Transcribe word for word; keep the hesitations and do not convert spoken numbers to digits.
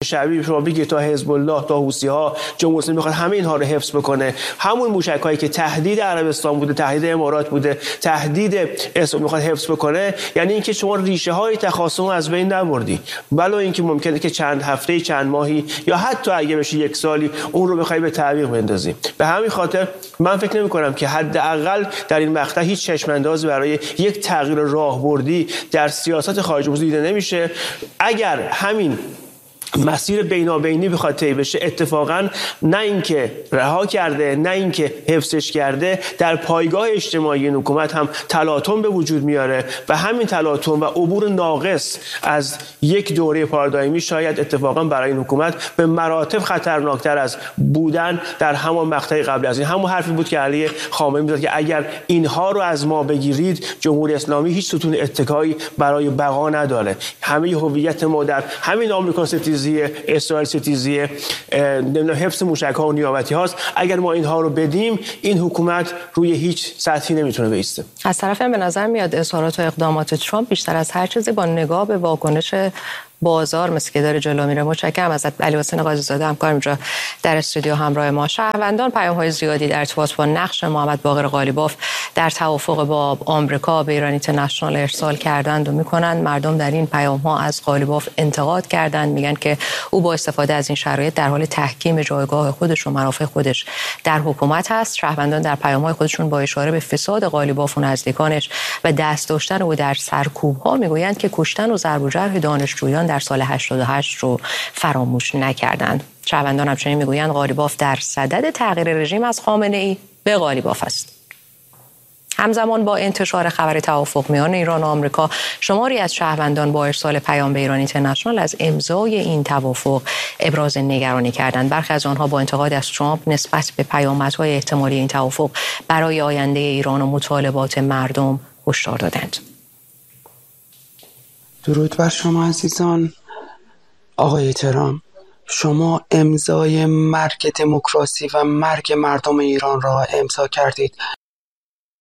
شعبی شما بگید تا حزب الله تا حوثی‌ها جمهوری اسلامی میخواد همه اینها رو حفظ بکنه، همون موشک‌هایی که تهدید عربستان بوده، تهدید امارات بوده، تهدید اسرائیل میخواد حفظ بکنه، یعنی اینکه شما ریشه های تخاصم از بین نبردی، ولو اینکه ممکنه که چند هفته چند ماهی یا حتی اگه بشه یک سالی اون رو بخوای به تعویق بندازی. به همین خاطر من فکر نمی‌کنم که حداقل در این مقطع هیچ چشم‌اندازی برای یک تغییر راهبردی در سیاست خارجی دیده نمیشه. اگر همین مسیر بینابینی بخواد طی بشه، اتفاقا نه اینکه رها کرده نه اینکه حفظش کرده، در پایگاه اجتماعی این حکومت هم تلاطم به وجود میاره و همین تلاطم و عبور ناقص از یک دوره پارادایمی شاید اتفاقا برای این حکومت به مراتب خطرناکتر از بودن در همان مقطع قبل از این. همون حرفی بود که علی خامنه‌ای می‌زد که اگر اینها رو از ما بگیرید جمهوری اسلامی هیچ ستون اتکایی برای بقا نداره. همه هویت ما در همین آمریکا ستیز اسرائیل ستیزی، نمیدونم حفظ موشک‌ها و نیابتی هاست. اگر ما اینها رو بدیم این حکومت روی هیچ سطحی نمیتونه بایسته. از طرفی به نظر میاد اظهارات و اقدامات ترامپ بیشتر از هر چیزی با نگاه به واکنش بازار مثل که داره جلو میره. متشکرم ازت علی حسین قاضی‌زاده، همکارم اینجا در استودیو همراه ما. شهروندان پیام‌های زیادی در ارتباط با نقش محمد باقر قالیباف در توافق با آمریکا به ایران اینترنشنال ارسال کردند و میکنند. مردم در این پیام‌ها از قالیباف انتقاد کردند، میگن که او با استفاده از این شرایط در حال تحکیم جایگاه خودش و منافع خودش در حکومت هست. شهروندان در پیام‌های خودشون با اشاره به فساد قالیباف و نزدیکانش و دست داشتن او در سرکوب‌ها میگویند که کشتن و ضرب و جرح دانشجویان در سال هشتاد و هشت رو فراموش نکردند. شهروندان همچنین میگویند قالیباف در صدد تغییر رژیم از خامنه‌ای به قالیباف است. همزمان با انتشار خبر توافق میان ایران و آمریکا، شماری از شهروندان با ارسال پیام به ایران اینترنشنال از امضای این توافق ابراز نگرانی کردند. برخی از آنها با انتقاد از ترامپ نسبت به پیامدهای احتمالی این توافق برای آینده ایران و مطالبات مردم هشدار دادند. درود بر شما عزیزان. آقای ترامپ، شما امضای مرگ دموکراسی و مرگ مردم ایران را امضا کردید.